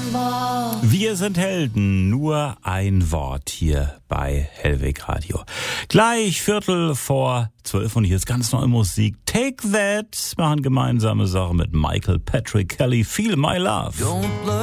Wir sind Helden, nur ein Wort hier bei Hellweg Radio. Gleich 11:45 und hier ist ganz neue Musik. Take That, machen gemeinsame Sache mit Michael Patrick Kelly, Feel My Love.